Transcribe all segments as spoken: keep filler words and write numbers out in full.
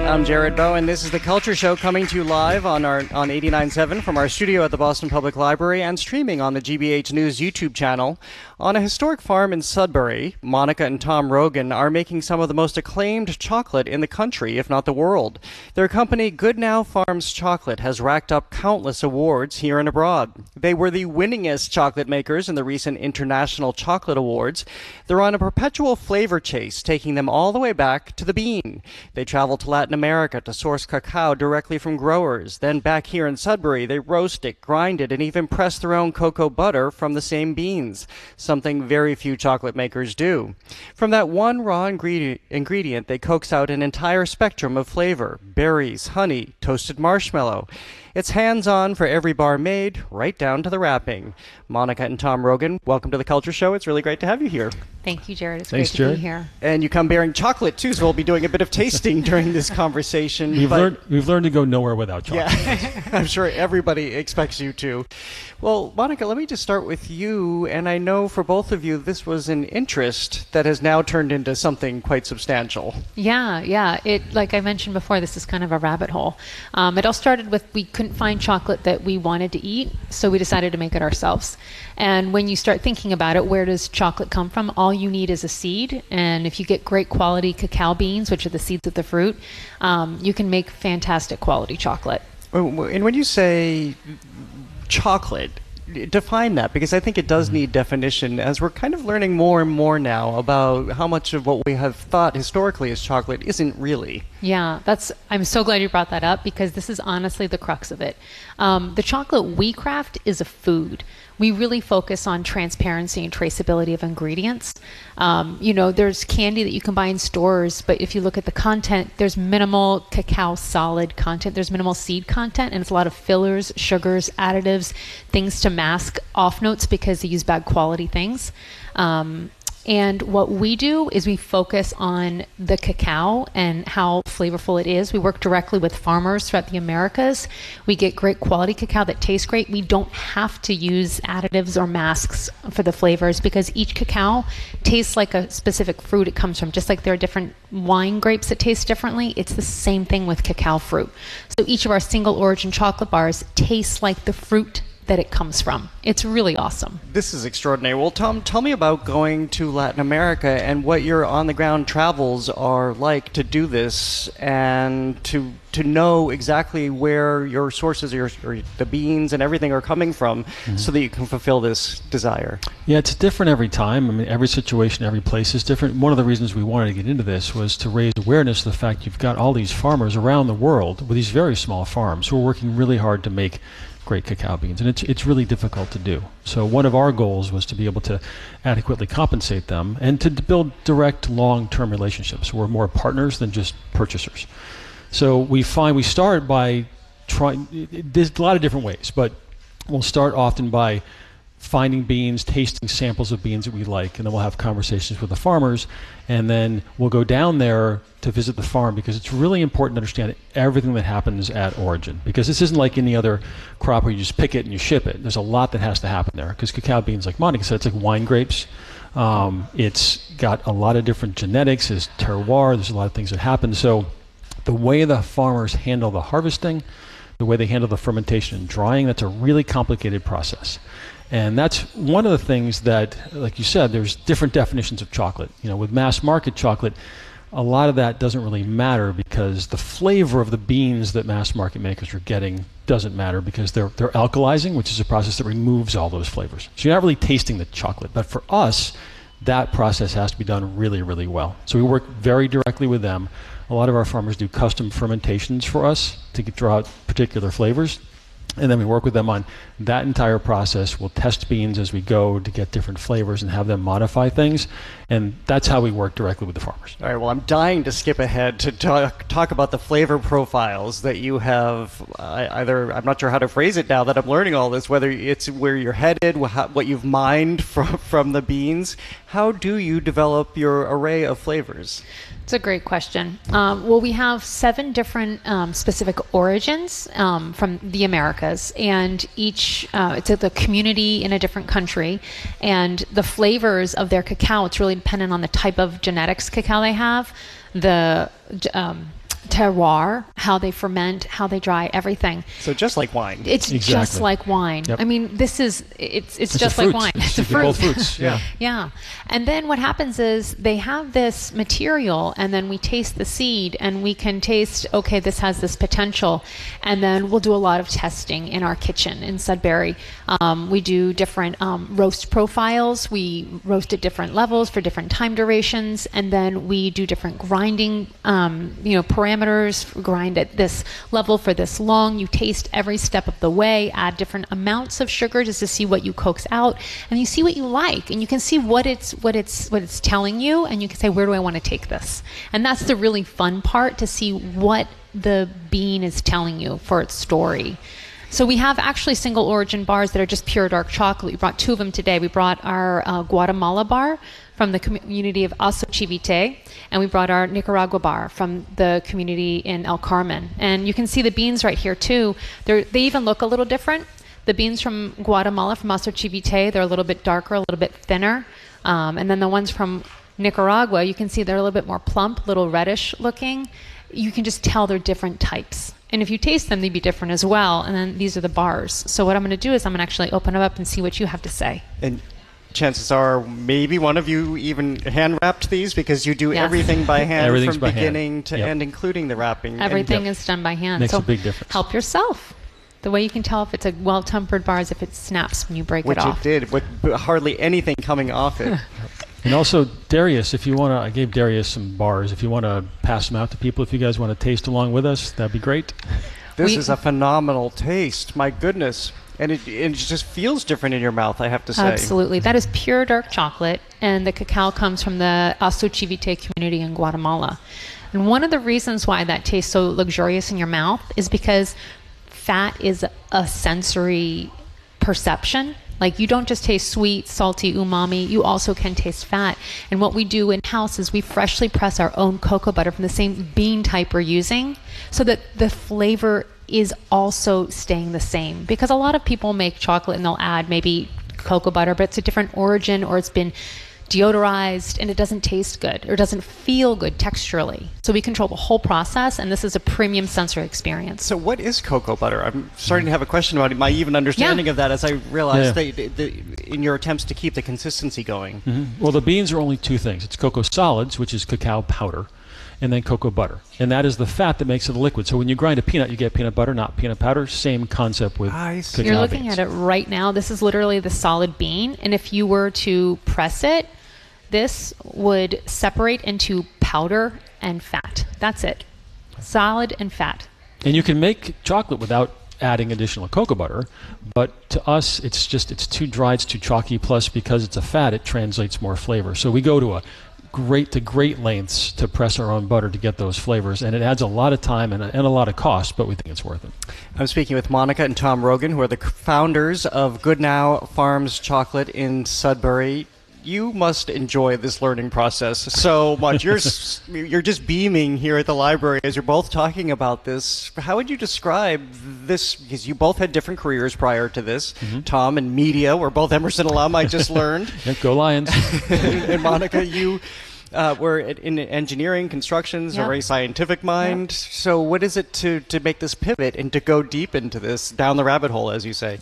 I'm Jared Bow, and this is The Culture Show, coming to you live on our on eighty-nine point seven from our studio at the Boston Public Library and streaming on the G B H News YouTube channel. On a historic farm in Sudbury, Monica and Tom Rogan are making some of the most acclaimed chocolate in the country, if not the world. Their company, Good Now Farms Chocolate, has racked up countless awards here and abroad. They were the winningest chocolate makers in the recent International Chocolate Awards. They're on a perpetual flavor chase, taking them all the way back to the bean. They travel to Latin America to source cacao directly from growers. Then back here in Sudbury, they roast it, grind it, and even press their own cocoa butter from the same beans, something very few chocolate makers do. From that one raw ingredient, ingredient, they coax out an entire spectrum of flavor: berries, honey, toasted marshmallow. It's hands-on for every bar made, right down to the wrapping. Monica and Tom Rogan, welcome to The Culture Show. It's really great to have you here. Thank you, Jared. It's Thanks, great to Jared. be here. And you come bearing chocolate, too, so we'll be doing a bit of tasting during this conversation. We've, but, learned, we've learned to go nowhere without chocolate. Yeah, I'm sure everybody expects you to. Well, Monica, let me just start with you. And I know for both of you, this was an interest that has now turned into something quite substantial. Yeah, yeah. It, like I mentioned before, this is kind of a rabbit hole. Um, it all started with we couldn't find chocolate that we wanted to eat, so we decided to make it ourselves. And when you start thinking about it, where does chocolate come from? All you need is a seed, and if you get great quality cacao beans, which are the seeds of the fruit, um, you can make fantastic quality chocolate. And when you say chocolate, define that, because I think it does need definition, as we're kind of learning more and more now about how much of what we have thought historically as chocolate isn't really. Yeah, that's. I'm so glad you brought that up, because this is honestly the crux of it. Um, the chocolate we craft is a food. We really focus on transparency and traceability of ingredients. Um, you know, there's candy that you can buy in stores, but if you look at the content, there's minimal cacao solid content. There's minimal seed content, and it's a lot of fillers, sugars, additives, things to mask off notes because they use bad quality things. Um, And what we do is we focus on the cacao and how flavorful it is. We work directly with farmers throughout the Americas. We get great quality cacao that tastes great. We don't have to use additives or masks for the flavors, because each cacao tastes like a specific fruit it comes from. Just like there are different wine grapes that taste differently, it's the same thing with cacao fruit. So each of our single origin chocolate bars tastes like the fruit that it comes from. It's really awesome. This is extraordinary. Well, Tom, tell me about going to Latin America and what your on-the-ground travels are like to do this, and to to know exactly where your sources, your, or the beans and everything are coming from, mm-hmm. so that you can fulfill this desire. Yeah, it's different every time. I mean, every situation, every place is different. One of the reasons we wanted to get into this was to raise awareness of the fact you've got all these farmers around the world with these very small farms who are working really hard to make great cacao beans, and it's it's really difficult to do. So one of our goals was to be able to adequately compensate them and to build direct long-term relationships. We're more partners than just purchasers. So we find we start by trying, there's a lot of different ways, but we'll start often by finding beans, tasting samples of beans that we like, and then we'll have conversations with the farmers, and then we'll go down there to visit the farm, because it's really important to understand everything that happens at origin, because this isn't like any other crop where you just pick it and you ship it. There's a lot that has to happen there, because cacao beans, like Monica said, it's like wine grapes. Um, it's got a lot of different genetics, there's terroir, there's a lot of things that happen. So the way the farmers handle the harvesting, the way they handle the fermentation and drying, that's a really complicated process. And that's one of the things that, like you said, there's different definitions of chocolate. You know, with mass market chocolate, a lot of that doesn't really matter, because the flavor of the beans that mass market makers are getting doesn't matter, because they're they're alkalizing, which is a process that removes all those flavors. So you're not really tasting the chocolate. But for us, that process has to be done really, really well. So we work very directly with them. A lot of our farmers do custom fermentations for us to get, draw out particular flavors. And then we work with them on that entire process. We'll test beans as we go to get different flavors and have them modify things. And that's how we work directly with the farmers. All right, well, I'm dying to skip ahead to talk, talk about the flavor profiles that you have. Uh, either, I'm not sure how to phrase it now that I'm learning all this, whether it's where you're headed, wh- what you've mined from, from the beans. How do you develop your array of flavors? It's a great question. Um, well, we have seven different um, specific origins um, from the Americas, and each, uh, it's a community in a different country, and the flavors of their cacao, it's really dependent on the type of genetics cacao they have, the um, terroir, how they ferment, how they dry, everything. So just like wine. It's Exactly. just like wine. Yep. I mean, this is, it's it's, It's just a like fruit. wine. It's, It's a fruit. both fruits. Yeah. Yeah. And then what happens is they have this material, and then we taste the seed, and we can taste, okay, this has this potential. And then we'll do a lot of testing in our kitchen in Sudbury. Um, we do different um, roast profiles. We roast at different levels for different time durations. And then we do different grinding, um, you know, parameters, grind at this level for this long. You taste every step of the way, add different amounts of sugar just to see what you coax out, and you see what you like, and you can see what it's what it's what it's telling you, and you can say, where do I want to take this? And that's the really fun part, to see what the bean is telling you for its story. So we have actually single origin bars that are just pure dark chocolate. We brought two of them today. We brought our uh, Guatemala bar from the community of Asochivite, and we brought our Nicaragua bar from the community in El Carmen. And you can see the beans right here too. They're, they even look a little different. The beans from Guatemala, from Asochivite, they're a little bit darker, a little bit thinner. Um, and then the ones from Nicaragua, you can see they're a little bit more plump, a little reddish looking. You can just tell they're different types. And if you taste them, they'd be different as well. And then these are the bars. So what I'm going to do is I'm going to actually open them up and see what you have to say. And chances are maybe one of you even hand wrapped these, because you do Yes. everything by hand Everything's from by hand. beginning to Yep. end, including the wrapping. And- Everything Yep. is done by hand. Makes so a big difference. help yourself. The way you can tell if it's a well-tempered bar is if it snaps when you break which it it off. did, with hardly anything coming off it. And also, Darius, if you want to, I gave Darius some bars. If you want to pass them out to people, if you guys want to taste along with us, that'd be great. This We- is a phenomenal taste. My goodness. And it, it just feels different in your mouth, I have to say. Absolutely. That is pure dark chocolate, and the cacao comes from the Asochivite community in Guatemala. And one of the reasons why that tastes so luxurious in your mouth is because fat is a sensory perception. Like, you don't just taste sweet, salty, umami, you also can taste fat. And what we do in-house is we freshly press our own cocoa butter from the same bean type we're using, so that the flavor is also staying the same. Because a lot of people make chocolate and they'll add maybe cocoa butter, but it's a different origin, or it's been deodorized and it doesn't taste good or doesn't feel good texturally. So we control the whole process, and this is a premium sensory experience. So what is cocoa butter? I'm starting to have a question about my even understanding Yeah. of that, as I realized Yeah. they, the, in your attempts to keep the consistency going. Mm-hmm. Well, the beans are only two things. It's cocoa solids, which is cacao powder, and then cocoa butter. And that is the fat that makes it a liquid. So when you grind a peanut, you get peanut butter, not peanut powder. Same concept with I see. cacao You're looking beans. at it right now. This is literally the solid bean. And if you were to press it, this would separate into powder and fat. That's it. Solid and fat. And you can make chocolate without adding additional cocoa butter, but to us, it's just, it's too dry, it's too chalky, plus because it's a fat, it translates more flavor. So we go to a great to great lengths to press our own butter to get those flavors, and it adds a lot of time and a, and a lot of cost, but we think it's worth it. I'm speaking with Monica and Tom Rogan, who are the c- founders of Goodnow Farms Chocolate in Sudbury. You must enjoy this learning process so much. You're s- you're just beaming here at the library as you're both talking about this. How would you describe this? Because you both had different careers prior to this. Mm-hmm. Tom in media, we're both Emerson alum, I just learned. Yep, go Lions. And Monica, you uh, were in engineering, constructions, Yeah. a very scientific mind. So what is it to, to make this pivot and to go deep into this, down the rabbit hole, as you say?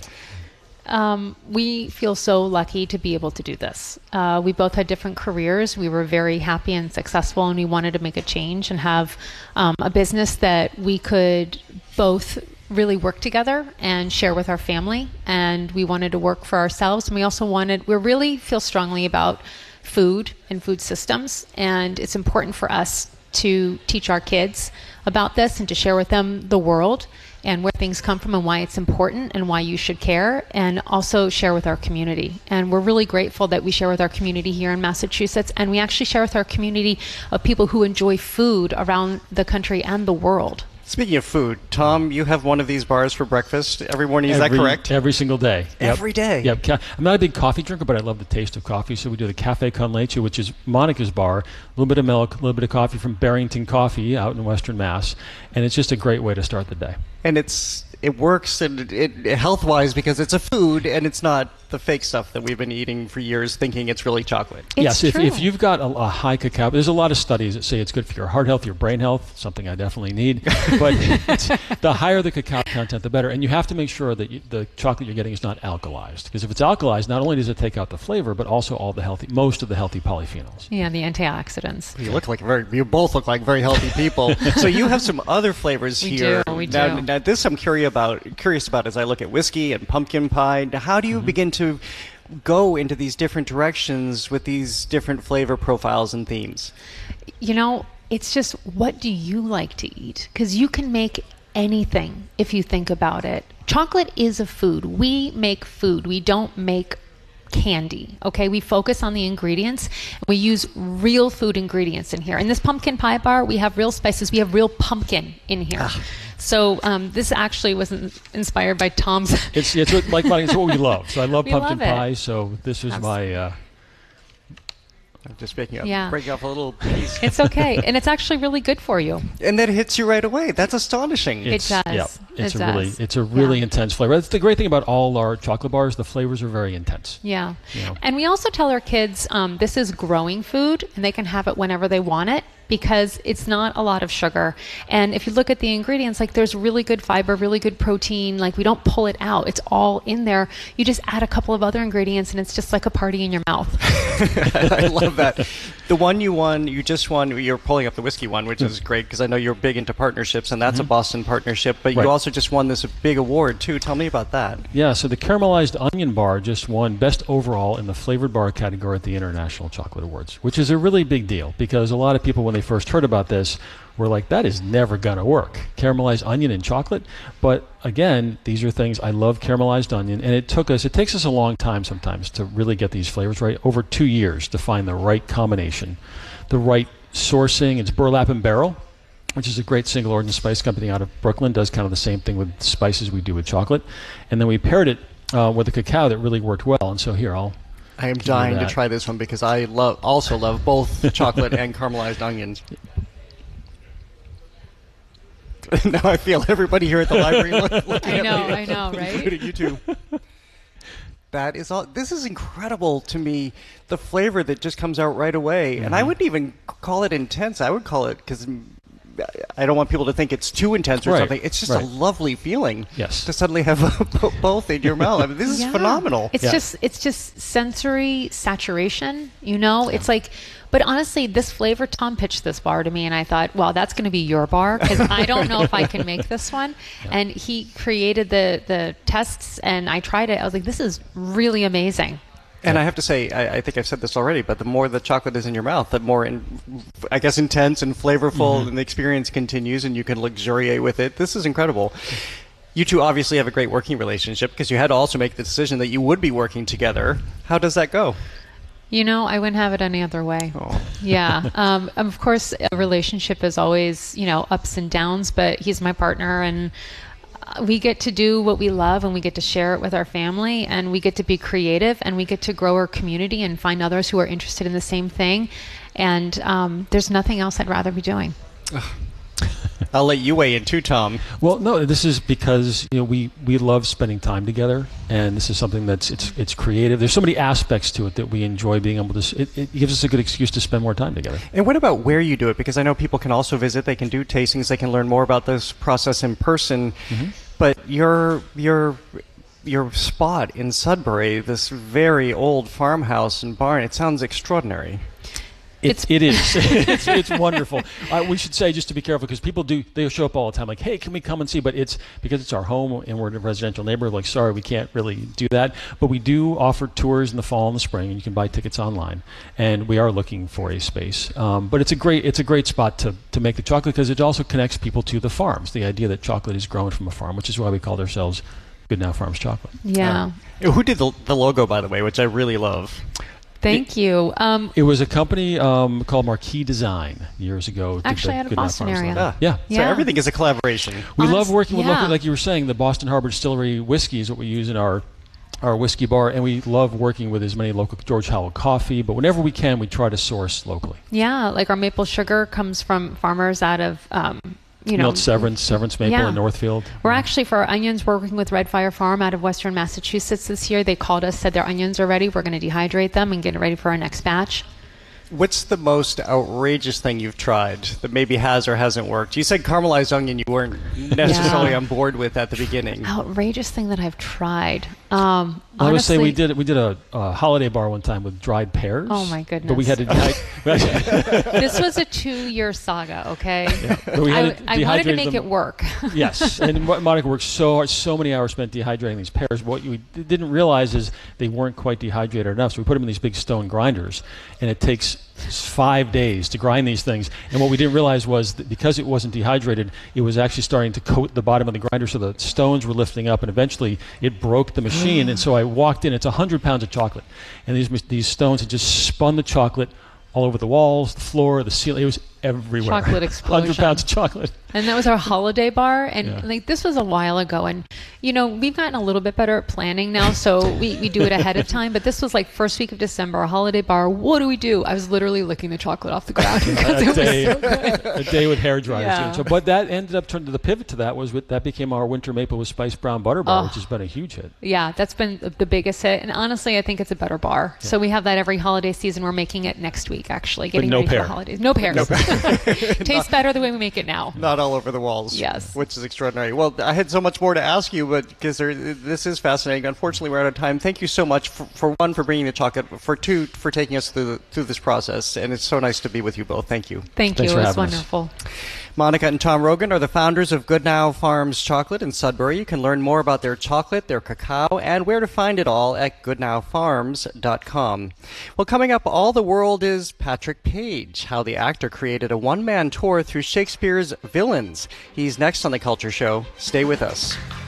Um, we feel so lucky to be able to do this. Uh, we both had different careers. We were very happy and successful, and we wanted to make a change and have um, a business that we could both really work together and share with our family. And we wanted to work for ourselves. And we also wanted, we really feel strongly about food and food systems. And it's important for us to teach our kids about this and to share with them the world and where things come from and why it's important and why you should care, and also share with our community. And we're really grateful that we share with our community here in Massachusetts, and we actually share with our community of people who enjoy food around the country and the world. Speaking of food, Tom, you have one of these bars for breakfast every morning. Is every, that correct? Every single day. Yep. Every day? Yep. Ca- I'm not a big coffee drinker, but I love the taste of coffee. So we do the Cafe Con Leche, which is Monica's bar. A little bit of milk, a little bit of coffee from Barrington Coffee out in Western Mass. And it's just a great way to start the day. And it's it works and it, it health-wise because it's a food and it's not the fake stuff that we've been eating for years, thinking it's really chocolate. It's yes, if, true. if you've got a, a high cacao, there's a lot of studies that say it's good for your heart health, your brain health, something I definitely need. But it's, the higher the cacao content, the better. And you have to make sure that you, the chocolate you're getting is not alkalized, because if it's alkalized, not only does it take out the flavor, but also all the healthy, most of the healthy polyphenols. Yeah, the antioxidants. You look like very. You both look like very healthy people. So you have some other flavors We here. do, we now, do. now, this I'm curious about. Curious about as I look at whiskey and pumpkin pie. How do you Mm-hmm. begin to go into these different directions with these different flavor profiles and themes? You know, it's just, what do you like to eat? Because you can make anything if you think about it. Chocolate is a food. We make food. We don't make candy. Okay, we focus on the ingredients. We use real food ingredients in here. In this pumpkin pie bar, we have real spices. We have real pumpkin in here. Ah. So um, this actually was in- inspired by Tom's. It's it's what, like it's what we love. So I love We pumpkin love it. pie. So this is Abs- my. Uh, I'm just making up, Yeah. breaking off a little piece. It's okay, and it's actually really good for you. And that hits you right away. That's astonishing. It It's, does. Yeah, it's It a really, does. it's a really Yeah. intense flavor. That's the great thing about all our chocolate bars. The flavors are very intense. Yeah. You know. And we also tell our kids um, this is growing food and they can have it whenever they want it because it's not a lot of sugar. And if you look at the ingredients, like there's really good fiber, really good protein. Like we don't pull it out. It's all in there. You just add a couple of other ingredients and it's just like a party in your mouth. I love that. The one you won, you just won, you're pulling up the whiskey one, which is great because I know you're big into partnerships, and that's a Boston partnership, but Right. you also just won this big award, too. Tell me about that. Yeah, so the caramelized onion bar just won best overall in the flavored bar category at the International Chocolate Awards, which is a really big deal because a lot of people, when they first heard about this, were like, that is never going to work. Caramelized onion and chocolate. But again, these are things, I love caramelized onion, and it took us, it takes us a long time sometimes to really get these flavors right, over two years to find the right combination, the right sourcing. It's Burlap and Barrel, which is a great single origin spice company out of Brooklyn, does kind of the same thing with spices we do with chocolate. And then we paired it uh, with a cacao that really worked well. And so here, I'll I am you dying to that. try this one because I love also love both chocolate and caramelized onions. Now I feel everybody here at the library look, looking I at know, me, I know, right? including you two. That is all. This is incredible to me. The flavor that just comes out right away, and I wouldn't even call it intense. I would call it, because I don't want people to think it's too intense or Right, something. It's just right. a lovely feeling. Yes. To suddenly have both in your mouth. I mean, this is Yeah. phenomenal. It's Yeah. just it's just sensory saturation, you know? It's like, but honestly, this flavor, Tom pitched this bar to me and I thought, wow, that's going to be your bar because I don't know if I can make this one. And he created the the tests and I tried it. I was like, this is really amazing. And I have to say, I, I think I've said this already, but the more the chocolate is in your mouth, the more, in, I guess, intense and flavorful, and the experience continues, and you can luxuriate with it. This is incredible. You two obviously have a great working relationship because you had to also make the decision that you would be working together. How does that go? You know, I wouldn't have it any other way. Oh. Yeah. Um, of course, a relationship is always, you know, ups and downs, but he's my partner and uh, we get to do what we love and we get to share it with our family and we get to be creative and we get to grow our community and find others who are interested in the same thing. And um, there's nothing else I'd rather be doing. I'll let you weigh in too, Tom. Well, no, this is because you know we, we love spending time together, and this is something that's it's it's creative. There's so many aspects to it that we enjoy being able to. s- It, it gives us a good excuse to spend more time together. And what about where you do it? Because I know people can also visit, they can do tastings, they can learn more about this process in person. But your your your spot in Sudbury, this very old farmhouse and barn, it sounds extraordinary. It, it is. it's, it's wonderful. Uh, we should say, just to be careful, because people do, they show up all the time like, hey, can we come and see? But it's because it's our home and we're in a residential neighborhood, like, sorry, we can't really do that. But we do offer tours in the fall and the spring, and you can buy tickets online. And we are looking for a space. Um, but it's a great it's a great spot to, to make the chocolate because it also connects people to the farms, the idea that chocolate is grown from a farm, which is why we called ourselves Good Now Farms Chocolate. Yeah. Uh, who did the, the logo, by the way, which I really love? Thank you. Um, It was a company um, called Marquee Design years ago. did Actually the out of Good Now Boston Farms area. logo. Ah, Yeah. So Yeah. everything is a collaboration. We Honest- love working with yeah. local, like you were saying, the Boston Harbor Distillery whiskey is what we use in our our whiskey bar, and we love working with as many local George Howell coffee. But whenever we can, we try to source locally. Yeah, like our maple sugar comes from farmers out of um, you know, Milt Severance, Severance Maple yeah. in Northfield. We're actually, for our onions, we're working with Red Fire Farm out of Western Massachusetts this year. They called us, said their onions are ready. We're going to dehydrate them and get it ready for our next batch. What's the most outrageous thing you've tried that maybe has or hasn't worked? You said caramelized onion you weren't necessarily Yeah. on board with at the beginning. Outrageous thing that I've tried. Um, I would say we honestly- did we did a, a holiday bar one time with dried pears. Oh, my goodness. But we had to dehydrate. This was a two-year saga, okay? But we I, had to I wanted to dehydrate make them. it work. Yes, and Mo- Monica worked so hard, so many hours spent dehydrating these pears. What we d- didn't realize is they weren't quite dehydrated enough, so we put them in these big stone grinders, and it takes five days to grind these things. And what we didn't realize was that because it wasn't dehydrated, it was actually starting to coat the bottom of the grinder, so the stones were lifting up, and eventually it broke the machine. And so I walked in, it's one hundred pounds of chocolate, and these mach- these stones had just spun the chocolate all over the walls, the floor, the ceiling. It was everywhere. Chocolate one hundred explosion. pounds of chocolate. And that was our holiday bar. And Yeah. like this was a while ago. And, you know, we've gotten a little bit better at planning now. So we, we do it ahead of time. But this was like first week of December, a holiday bar. What do we do? I was literally licking the chocolate off the ground because it a was day, so good. a day with hair dryers. Yeah. So, but that ended up turning to the pivot to that was with, that became our winter maple with spiced brown butter bar, Oh. which has been a huge hit. Yeah, that's been the- the biggest hit. And honestly, I think it's a better bar. So we have that every holiday season. We're making it next week, actually. Getting no ready for pear. the holidays. No pears. No Tastes better the way we make it now. Not all over the walls. Yes. Which is extraordinary. Well, I had so much more to ask you, but because this is fascinating. Unfortunately, we're out of time. Thank you so much, for, for one, for bringing the chocolate, for two, for taking us through, the, through this process. And it's so nice to be with you both. Thank you. Thank Thanks you. for It was having us. wonderful. Monica and Tom Rogan are the founders of Goodnow Farms Chocolate in Sudbury. You can learn more about their chocolate, their cacao, and where to find it all at goodnow farms dot com. Well, coming up, All the World is Patrick Page, how the actor created a one-man tour through Shakespeare's villains. He's next on The Culture Show. Stay with us.